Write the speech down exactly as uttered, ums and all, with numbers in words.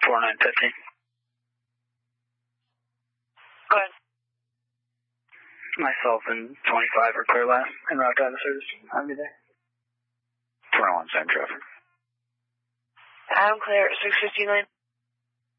four nine fifty. Go ahead. Myself and twenty-five are clear last en route out of service. I'll be there. twenty-one, same traffic. I'm clear at six fifty-nine.